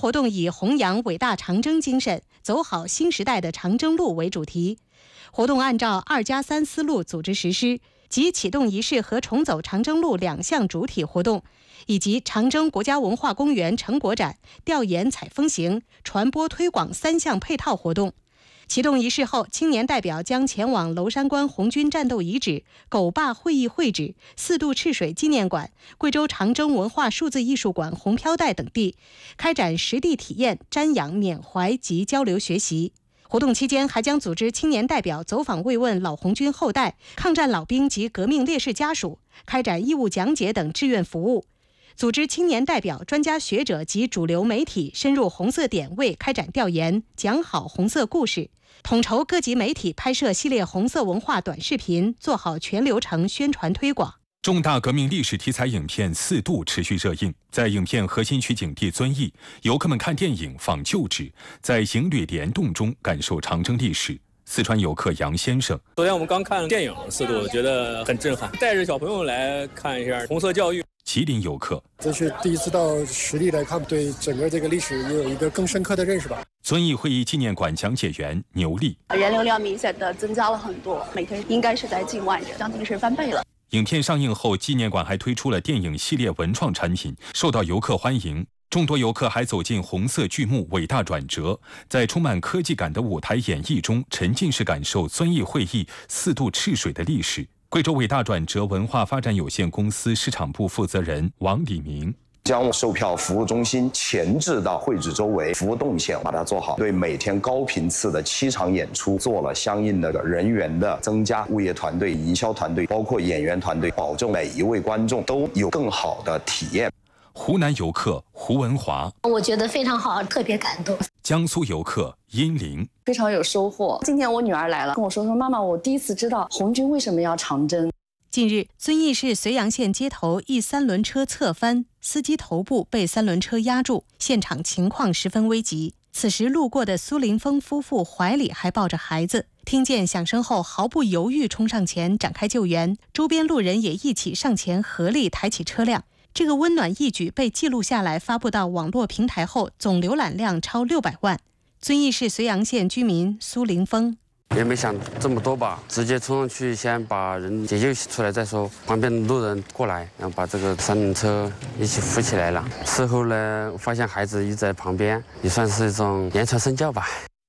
活动以弘扬伟大长征精神，走好新时代的长征路为主题。活动按照2+3思路组织实施，即启动仪式和重走长征路2项主体活动，以及长征国家文化公园成果展、调研采风行、传播推广3项配套活动。启动仪式后，青年代表将前往娄山关红军战斗遗址、狗坝会议会址、4渡赤水纪念馆、贵州长征文化数字艺术馆红飘带等地，开展实地体验、瞻仰、缅怀及交流学习。活动期间还将组织青年代表走访慰问老红军后代、抗战老兵及革命烈士家属，开展义务讲解等志愿服务。组织青年代表、专家学者及主流媒体深入红色点位开展调研，讲好红色故事，统筹各级媒体拍摄系列红色文化短视频，做好全流程宣传推广。 重大革命历史题材影片《4渡》持续热映，在影片核心取景地遵义，游客们看电影访旧址，在行旅联动中感受长征历史。四川游客杨先生： 昨天我们刚看电影《4渡》，觉得很震撼，带着小朋友来看一下红色教育。 吉林游客： 这是第一次到实地来看，对整个这个历史也有一个更深刻的认识吧。 遵义会议纪念馆讲解员牛丽： 人流量明显的增加了很多，每天应该是在近万人，将近是翻倍了。 影片上映后，纪念馆还推出了电影系列文创产品，受到游客欢迎。众多游客还走进红色剧目《伟大转折》，在充满科技感的舞台演绎中，沉浸式感受遵义会议4渡赤水的历史。贵州伟大转折文化发展有限公司市场部负责人王礼明： 将售票服务中心前置到会址周围，服务动线把它做好，对每天高频次的7场演出做了相应的人员的增加，物业团队、营销团队，包括演员团队，保证每一位观众都有更好的体验。 湖南游客胡文华： 我觉得非常好，特别感动。 江苏游客殷玲： 非常有收获。今天我女儿来了，跟我说妈妈，我第一次知道红军为什么要长征。 近日，遵义市绥阳县街头一3轮车侧翻，司机头部被3轮车压住，现场情况十分危急。此时路过的苏林峰夫妇怀里还抱着孩子，听见响声后毫不犹豫冲上前展开救援，周边路人也一起上前合力抬起车辆。这个温暖义举被记录下来，发布到网络平台后，总浏览量超600万。遵义市绥阳县居民苏林峰： 也没想这么多吧，直接冲上去先把人解救出来再说。旁边的路人过来，然后把这个3轮车一起扶起来了。事后呢，发现孩子一直在旁边，也算是一种言传身教吧。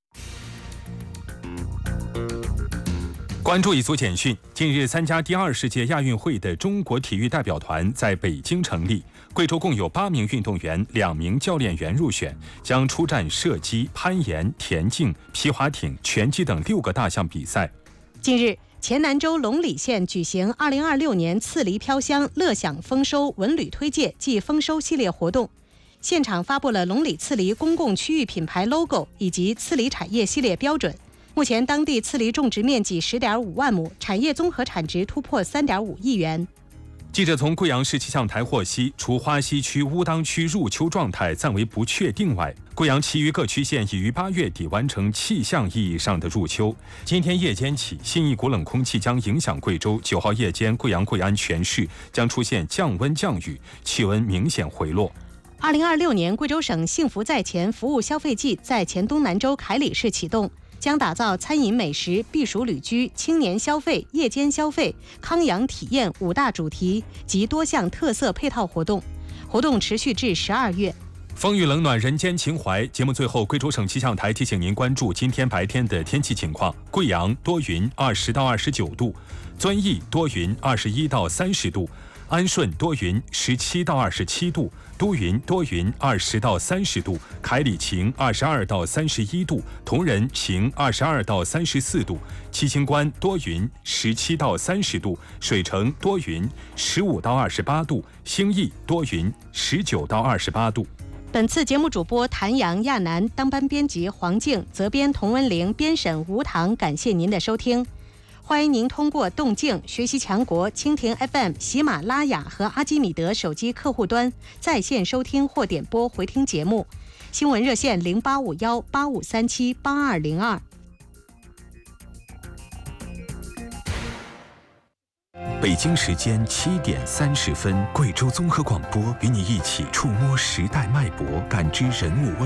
关注一组简讯：近日参加第20届亚运会的中国体育代表团在北京成立，贵州共有8名运动员、2名教练员入选，将出战射击、攀岩、田径、皮划艇、拳击等6个大项比赛。 近日，黔南州龙里县举行2026年刺梨飘香乐享丰收文旅推介暨丰收系列活动，现场发布了龙里刺梨公共区域品牌 logo 以及刺梨产业系列标准。目前当地刺梨种植面积10.5万亩，产业综合产值突破3.5亿元。 记者从贵阳市气象台获悉，除花溪区、乌当区入秋状态暂为不确定外，贵阳其余各区县已于8月底完成气象意义上的入秋。今天夜间起，新一股冷空气将影响贵州，9号夜间，贵阳、贵安全市将出现降温降雨，气温明显回落。 2026年贵州省幸福在前服务消费季在黔东南州凯里市启动，将打造餐饮美食、避暑旅居、青年消费、夜间消费、康养体验5大主题及多项特色配套活动，活动持续至12月。 风雨冷暖人间情怀。节目最后，贵州省气象台提醒您关注今天白天的天气情况：贵阳多云，20到29度；遵义多云，21到30度；安顺多云，17到27度；都匀多云，20到30度；凯里晴，22到31度；铜仁晴，22到34度；七星关多云，17到30度；水城多云，15到28度；兴义多云，19到28度。 本次节目主播谭阳、亚楠，当班编辑黄静，责编童文玲，编审吴棠。感谢您的收听。欢迎您通过动静、学习强国、蜻蜓 FM、喜马拉雅和阿基米德手机客户端在线收听或点播回听节目。新闻热线085185378202。 北京时间7点30分，贵州综合广播与你一起触摸时代脉搏，感知人物